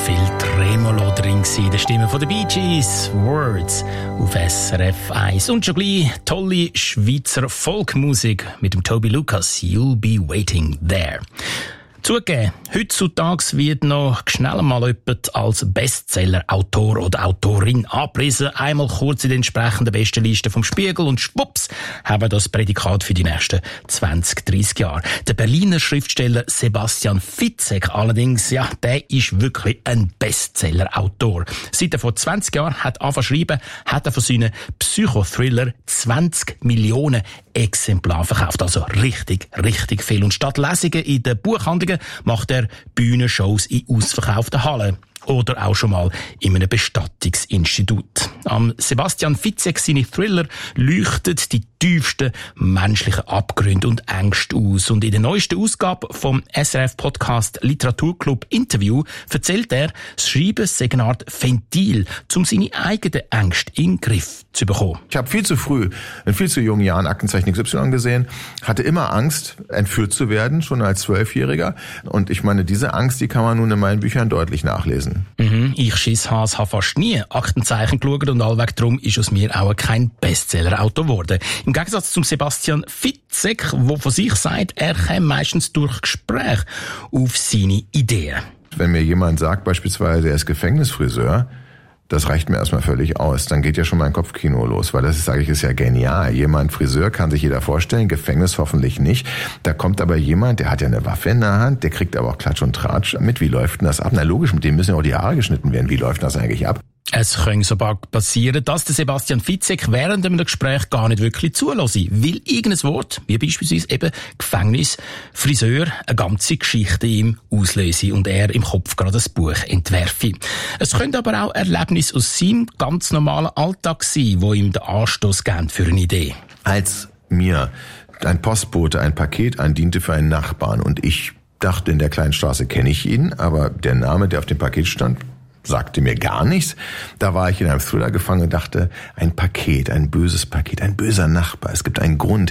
viel Tremolo drin in der Stimme von den Bee Gees. Words auf SRF 1. Und schon gleich tolle Schweizer Folkmusik mit dem Toby Lucas. You'll be waiting there. Zugegeben, heutzutage wird noch schnell mal jemand als Bestseller-Autor oder Autorin angepriesen. Einmal kurz in den entsprechenden Bestenlisten vom Spiegel und schwupps haben wir das Prädikat für die nächsten 20, 30 Jahre. Der Berliner Schriftsteller Sebastian Fitzek allerdings, ja, der ist wirklich ein Bestseller-Autor. Seit er vor 20 Jahren hat angefangen zu schreiben, hat er von seinen Psychothriller 20 Millionen Exemplare verkauft. Also richtig, richtig viel. Und statt Lesungen in den Buchhandlungen macht er Bühnenshows in ausverkauften Hallen. Oder auch schon mal in einem Bestattungsinstitut. Am Sebastian Fitzek seine Thriller leuchten die tiefsten menschlichen Abgründe und Ängste aus. Und in der neuesten Ausgabe vom SRF-Podcast Literaturclub Interview erzählt er, das Schreiben sei eine Art Ventil, um seine eigenen Ängste in den Griff zu bekommen. Ich habe viel zu früh, in viel zu jungen Jahren Aktenzeichen XY gesehen, hatte immer Angst, entführt zu werden, schon als 12-Jähriger. Und ich meine, diese Angst, die kann man nun in meinen Büchern deutlich nachlesen. Ich Schisshas habe fast nie Aktenzeichen geschaut und allweg drum ist aus mir auch kein Bestseller-Autor geworden. Im Gegensatz zum Sebastian Fitzek, der von sich sagt, er käme meistens durch Gespräch auf seine Ideen. Wenn mir jemand sagt, beispielsweise, er ist Gefängnisfriseur, das reicht mir erstmal völlig aus. Dann geht ja schon mein Kopfkino los, weil das ist, sage ich, ist ja genial. Jemand, Friseur, kann sich jeder vorstellen, Gefängnis hoffentlich nicht. Da kommt aber jemand, der hat ja eine Waffe in der Hand, der kriegt aber auch Klatsch und Tratsch mit. Wie läuft denn das ab? Na logisch, mit dem müssen ja auch die Haare geschnitten werden. Wie läuft das eigentlich ab? Es könnte sogar passieren, dass der Sebastian Fitzek während einem Gespräch gar nicht wirklich zulässt, weil irgendein Wort, wie beispielsweise eben Gefängnis, Friseur, eine ganze Geschichte ihm auslöse und er im Kopf gerade ein Buch entwerfe. Es könnte aber auch Erlebnisse aus seinem ganz normalen Alltag sein, wo ihm den Anstoß geben für eine Idee. Als mir ein Postbote ein Paket andiente für einen Nachbarn und ich dachte, in der kleinen Straße kenne ich ihn, aber der Name, der auf dem Paket stand, sagte mir gar nichts. Da war ich in einem Thriller gefangen und dachte, ein Paket, ein böses Paket, ein böser Nachbar. Es gibt einen Grund.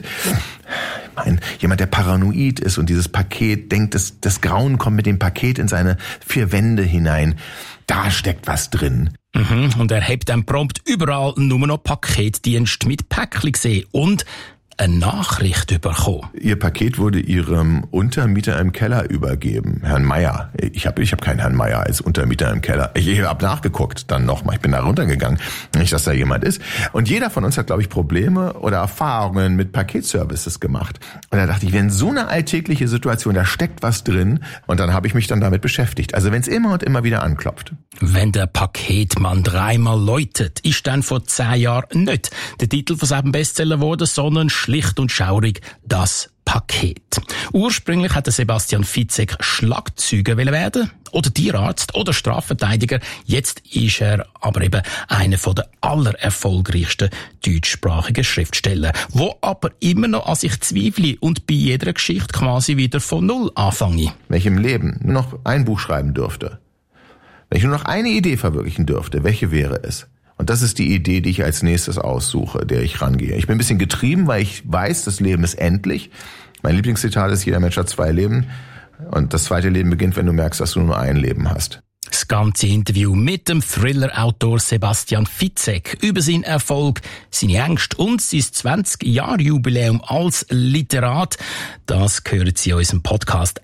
Jemand, der paranoid ist und dieses Paket denkt, das Grauen kommt mit dem Paket in seine 4 Wände hinein. Da steckt was drin. Und er hebt dann prompt überall nur noch Paketdienst mit Päckchen gesehen und eine Nachricht bekommen. Ihr Paket wurde Ihrem Untermieter im Keller übergeben, Herrn Meier. Ich hab keinen Herrn Meier als Untermieter im Keller. Ich habe nachgeguckt, dann nochmal. Ich bin da runtergegangen, nicht, dass da jemand ist. Und jeder von uns hat, glaube ich, Probleme oder Erfahrungen mit Paketservices gemacht. Und da dachte ich, wenn so eine alltägliche Situation, da steckt was drin. Und dann habe ich mich dann damit beschäftigt. Also wenn es immer und immer wieder anklopft. Wenn der Paketmann 3-mal läutet, ist dann vor 10 Jahren nicht der Titel von seinem Bestseller geworden, sondern schlicht und schaurig das Paket. Ursprünglich hat der Sebastian Fitzek Schlagzeuger werden oder Tierarzt oder Strafverteidiger. Jetzt ist er aber eben einer der allererfolgreichsten deutschsprachigen Schriftsteller, wo aber immer noch an sich zweifle und bei jeder Geschichte quasi wieder von Null anfange. Wenn ich im Leben nur noch ein Buch schreiben dürfte, wenn ich nur noch eine Idee verwirklichen dürfte, welche wäre es? Und das ist die Idee, die ich als nächstes aussuche, der ich rangehe. Ich bin ein bisschen getrieben, weil ich weiß, das Leben ist endlich. Mein Lieblingszitat ist, jeder Mensch hat 2 Leben. Und das 2. Leben beginnt, wenn du merkst, dass du nur ein Leben hast. Das ganze Interview mit dem Thriller-Autor Sebastian Fitzek über seinen Erfolg, seine Ängste und sein 20-Jahr-Jubiläum als Literat, das hören Sie in unserem Podcast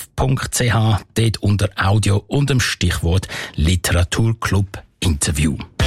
srf.ch, dort unter Audio und dem Stichwort Literaturclub Interview.